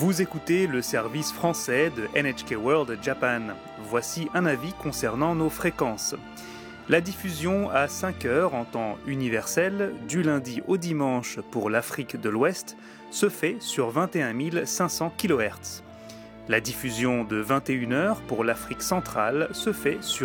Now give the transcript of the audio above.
Vous écoutez le service français de NHK World Japan. Voici un avis concernant nos fréquences. La diffusion à 5 heures en temps universel, du lundi au dimanche pour l'Afrique de l'Ouest, se fait sur 21 500 kHz. La diffusion de 21 heures pour l'Afrique centrale se fait sur